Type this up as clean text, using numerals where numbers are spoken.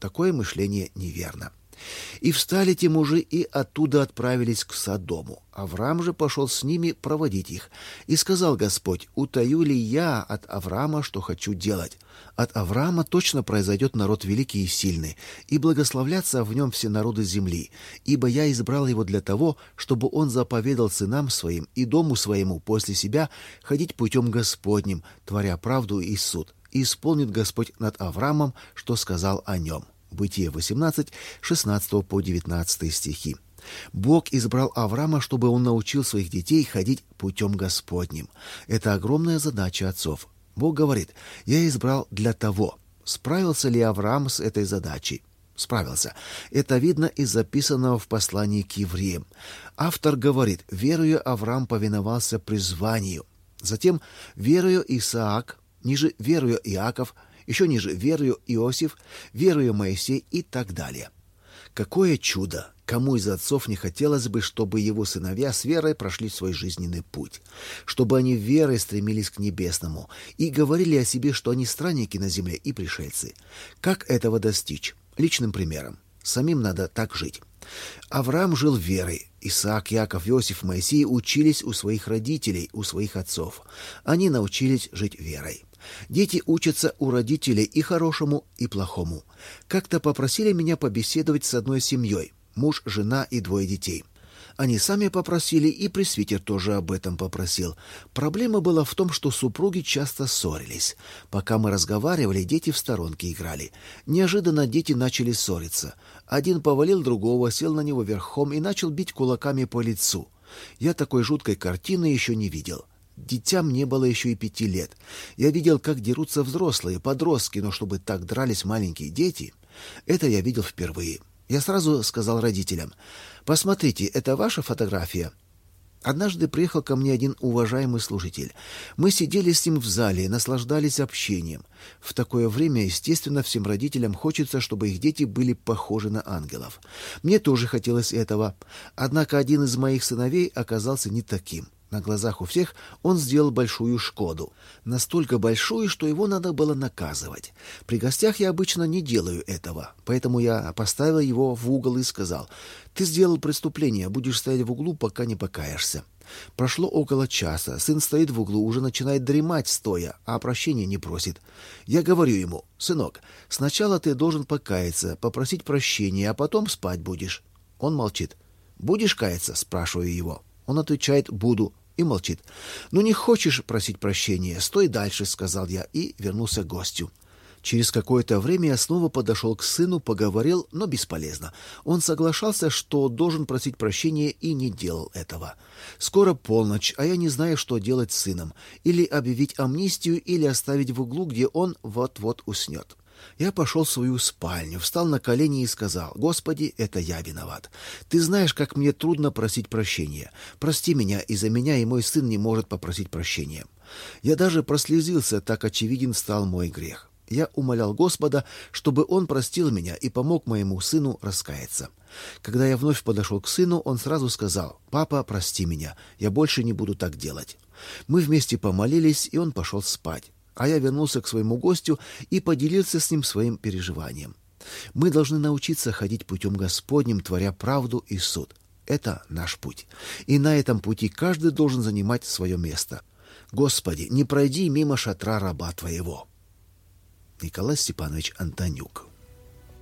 Такое мышление неверно. И встали те мужи и оттуда отправились к Содому. Авраам же пошел с ними проводить их. И сказал Господь: утаю ли я от Авраама, что хочу делать? От Авраама точно произойдет народ великий и сильный, и благословлятся в нем все народы земли, ибо я избрал его для того, чтобы он заповедал сынам своим и дому своему после себя ходить путем Господним, творя правду и суд. И исполнит Господь над Авраамом, что сказал о нем». Бытие 18, 16 по 19 стихи. Бог избрал Авраама, чтобы он научил своих детей ходить путем Господним. Это огромная задача отцов. Бог говорит: «Я избрал для того». Справился ли Авраам с этой задачей? Справился. Это видно из записанного в послании к евреям. Автор говорит: «Верою Авраам повиновался призванию». Затем верою Исаак, ниже верою Иаков, еще ниже верою Иосиф, верою Моисей и так далее. Какое чудо! Кому из отцов не хотелось бы, чтобы его сыновья с верой прошли свой жизненный путь, чтобы они верой стремились к небесному и говорили о себе, что они странники на земле и пришельцы. Как этого достичь? Личным примером. Самим надо так жить. Авраам жил верой. Исаак, Иаков, Иосиф, Моисей учились у своих родителей, у своих отцов. Они научились жить верой. Дети учатся у родителей и хорошему, и плохому. Как-то попросили меня побеседовать с одной семьей. Муж, жена и 2 детей. Они сами попросили, и пресвитер тоже об этом попросил. Проблема была в том, что супруги часто ссорились. Пока мы разговаривали, дети в сторонке играли. Неожиданно дети начали ссориться. Один повалил другого, сел на него верхом и начал бить кулаками по лицу. Я такой жуткой картины еще не видел. Дитям не было еще и 5 лет. Я видел, как дерутся взрослые, подростки, но чтобы так дрались маленькие дети, это я видел впервые. Я сразу сказал родителям: «Посмотрите, это ваша фотография?» Однажды приехал ко мне один уважаемый служитель. Мы сидели с ним в зале и наслаждались общением. В такое время, естественно, всем родителям хочется, чтобы их дети были похожи на ангелов. Мне тоже хотелось этого. Однако один из моих сыновей оказался не таким. На глазах у всех он сделал большую шкоду. Настолько большую, что его надо было наказывать. При гостях я обычно не делаю этого, поэтому я поставил его в угол и сказал: «Ты сделал преступление, будешь стоять в углу, пока не покаешься». Прошло около часа. Сын стоит в углу, уже начинает дремать стоя, а прощения не просит. Я говорю ему: «Сынок, сначала ты должен покаяться, попросить прощения, а потом спать будешь». Он молчит. «Будешь каяться?» – спрашиваю его. Он отвечает: «Буду». И молчит. «Ну, не хочешь просить прощения? Стой дальше», — сказал я и вернулся к гостю. Через какое-то время я снова подошел к сыну, поговорил, но бесполезно. Он соглашался, что должен просить прощения, и не делал этого. Скоро полночь, а я не знаю, что делать с сыном. Или объявить амнистию, или оставить в углу, где он вот-вот уснет. Я пошел в свою спальню, встал на колени и сказал: «Господи, это я виноват. Ты знаешь, как мне трудно просить прощения. Прости меня, из-за меня и мой сын не может попросить прощения». Я даже прослезился, так очевиден стал мой грех. Я умолял Господа, чтобы Он простил меня и помог моему сыну раскаяться. Когда я вновь подошел к сыну, он сразу сказал: «Папа, прости меня, я больше не буду так делать». Мы вместе помолились, и он пошел спать. А я вернулся к своему гостю и поделился с ним своим переживанием. Мы должны научиться ходить путем Господним, творя правду и суд. Это наш путь. И на этом пути каждый должен занимать свое место. Господи, не пройди мимо шатра раба Твоего. Николай Степанович Антонюк.